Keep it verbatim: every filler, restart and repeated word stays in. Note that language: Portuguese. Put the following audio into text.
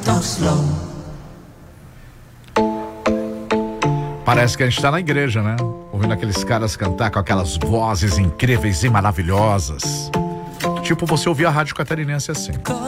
Parece que a gente tá na igreja, né? Ouvindo aqueles caras cantar com aquelas vozes incríveis e maravilhosas. Tipo, você ouvir a rádio catarinense assim.